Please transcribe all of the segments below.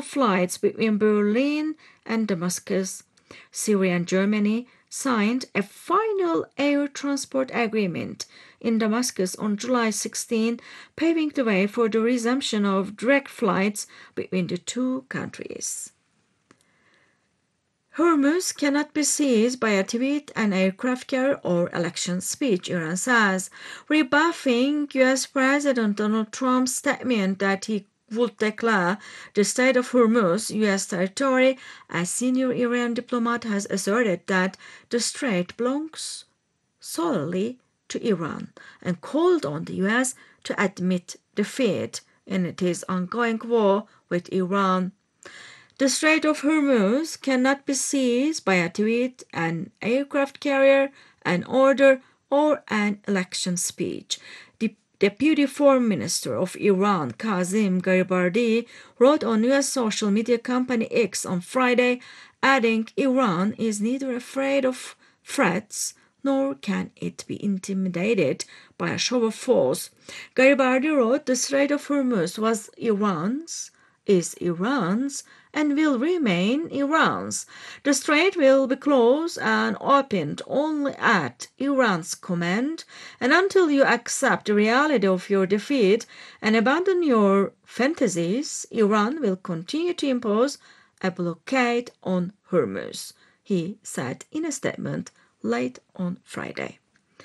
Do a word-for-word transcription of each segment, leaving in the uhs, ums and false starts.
flights between Berlin and Damascus. Syria and Germany signed a final air transport agreement in Damascus on July sixteenth, paving the way for the resumption of direct flights between the two countries. Hormuz cannot be seized by a tweet, an aircraft carrier, or election speech, Iran says, rebuffing U S President Donald Trump's statement that he would declare the Strait of Hormuz U S territory. A senior Iranian diplomat has asserted that the strait belongs solely to Iran and called on the U S to admit defeat in its ongoing war with Iran. The Strait of Hormuz cannot be seized by a tweet, an aircraft carrier, an order, or an election speech. The Deputy Foreign Minister of Iran, Kazim Garibardi, wrote on U S social media company X on Friday, adding, Iran is neither afraid of threats nor can it be intimidated by a show of force. Garibaldi wrote, the Strait of Hormuz was Iran's, is Iran's, and will remain Iran's. The strait will be closed and opened only at Iran's command, and until you accept the reality of your defeat and abandon your fantasies, Iran will continue to impose a blockade on Hormuz, he said in a statement late on Friday.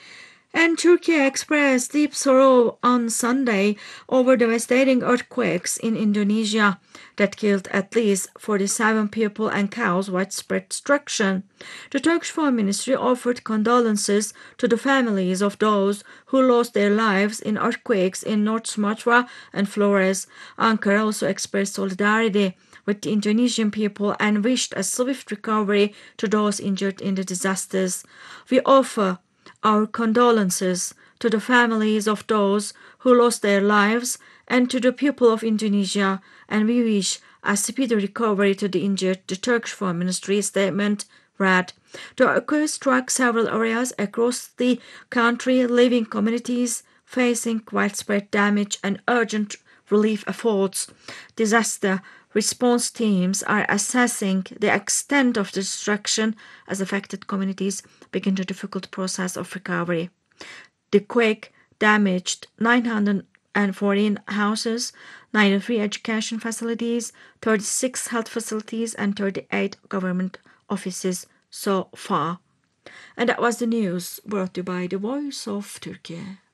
And Turkey expressed deep sorrow on Sunday over devastating earthquakes in Indonesia that killed at least forty-seven people and caused widespread destruction. The Turkish Foreign Ministry offered condolences to the families of those who lost their lives in earthquakes in North Sumatra and Flores. Ankara also expressed solidarity with the Indonesian people and wished a swift recovery to those injured in the disasters. We offer our condolences to the families of those who lost their lives and to the people of Indonesia, and we wish a speedy recovery to the injured, the Turkish Foreign Ministry statement read. The earthquake struck several areas across the country, leaving communities facing widespread damage and urgent relief efforts. Disaster response teams are assessing the extent of the destruction as affected communities begin the difficult process of recovery. The quake damaged nine hundred fourteen houses, ninety-three education facilities, thirty-six health facilities, and thirty-eight government offices so far. And that was the news brought to you by the Voice of Turkey.